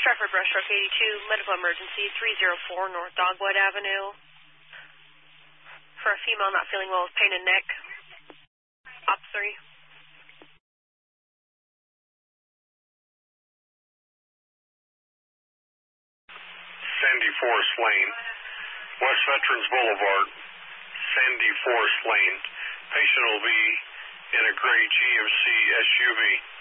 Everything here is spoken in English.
Stratford Brushstroke 82, medical emergency 304 North Dogwood Avenue. For a female not feeling well with pain in neck. Op 3. Sandy Forest Lane, West Veterans Boulevard, Sandy Forest Lane. Patient will be in a gray GMC SUV.